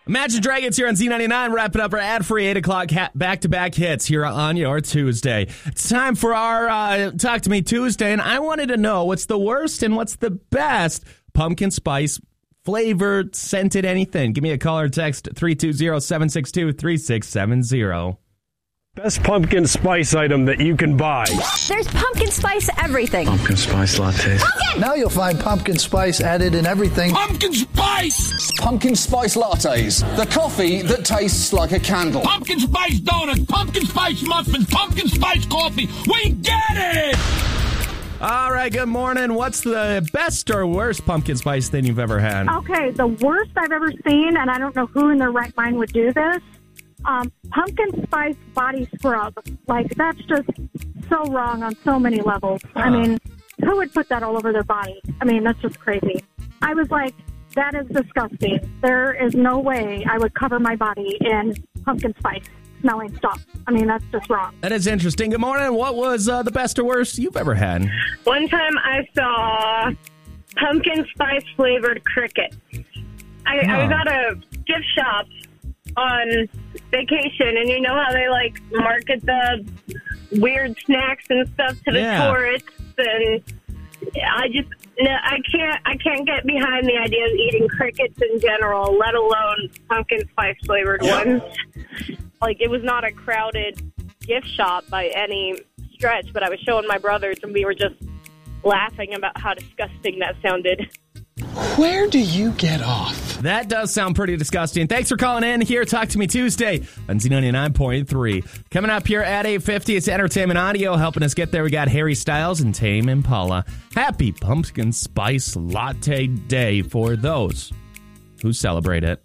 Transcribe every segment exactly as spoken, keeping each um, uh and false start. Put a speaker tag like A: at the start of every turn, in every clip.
A: Imagine Dragons here on Z ninety-nine, wrapping up our ad-free eight o'clock ha- back-to-back hits here on your Tuesday. It's time for our uh, Talk to Me Tuesday, and I wanted to know what's the worst and what's the best pumpkin spice flavored, scented anything. Give me a call or text three two zero, seven six two, three six seven zero.
B: Best pumpkin spice item that you can buy.
C: There's pumpkin spice everything.
D: Pumpkin spice lattes.
C: Pumpkin!
E: Now you'll find pumpkin spice added in everything.
F: Pumpkin spice!
G: Pumpkin spice lattes. The coffee that tastes like a candle.
F: Pumpkin spice donuts. Pumpkin spice muffins. Pumpkin spice coffee. We get it!
A: All right, good morning. What's the best or worst pumpkin spice thing you've ever had?
H: Okay, the worst I've ever seen, and I don't know who in their right mind would do this, um, pumpkin spice body scrub. Like, that's just so wrong on so many levels.
A: Huh.
H: I mean, who would put that all over their body? I mean, that's just crazy. I was like, that is disgusting. There is no way I would cover my body in pumpkin spice smelling stuff. I mean, that's just wrong.
A: That is interesting. Good morning. What was uh, the best or worst you've ever had?
I: One time I saw pumpkin spice flavored cricket. I,
A: Oh.
I: I was at a gift shop on vacation, and you know how they like market the weird snacks and stuff to the
A: Yeah.
I: tourists, and I just no, I can't I can't get behind the idea of eating crickets in general, let alone pumpkin spice flavored ones.
J: Like, it was not a crowded gift shop by any stretch, but I was showing my brothers, and we were just laughing about how disgusting that sounded.
F: Where do you get off?
A: That does sound pretty disgusting. Thanks for calling in here. Talk to me Tuesday on Z ninety-nine point three. Coming up here at eight fifty, it's Entertainment Audio. Helping us get there, we got Harry Styles and Tame Impala. Happy Pumpkin Spice Latte Day for those who celebrate it.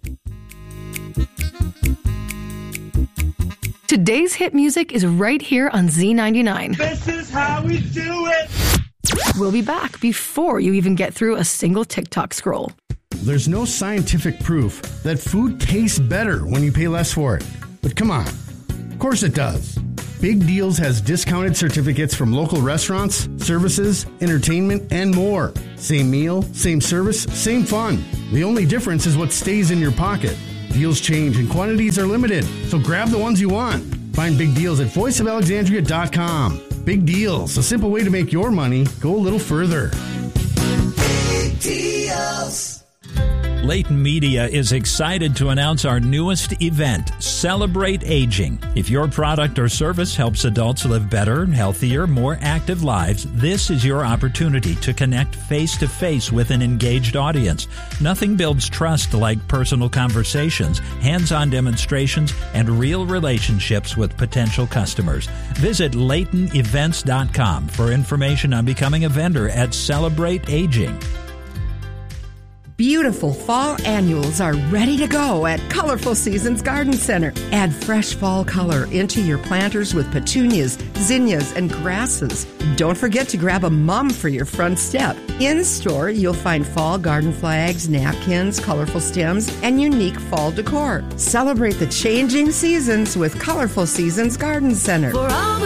C: Today's hit music is right here on Z ninety-nine.
F: This is how we do it.
C: We'll be back before you even get through a single TikTok scroll.
K: There's no scientific proof that food tastes better when you pay less for it. But come on. Of course it does. Big Deals has discounted certificates from local restaurants, services, entertainment, and more. Same meal, same service, same fun. The only difference is what stays in your pocket. Deals change and quantities are limited, so grab the ones you want. Find Big Deals at voice of alexandria dot com. Big Deals, a simple way to make your money go a little further.
F: Big deals.
L: Leighton Media is excited to announce our newest event, Celebrate Aging. If your product or service helps adults live better, healthier, more active lives, this is your opportunity to connect face-to-face with an engaged audience. Nothing builds trust like personal conversations, hands-on demonstrations, and real relationships with potential customers. Visit Leighton Events dot com for information on becoming a vendor at Celebrate Aging.
M: Beautiful fall annuals are ready to go at Colorful Seasons Garden Center. Add fresh fall color into your planters with petunias, zinnias, and grasses. Don't forget to grab a mum for your front step. In store, you'll find fall garden flags, napkins, colorful stems, and unique fall decor. Celebrate the changing seasons with Colorful Seasons Garden Center.
C: For all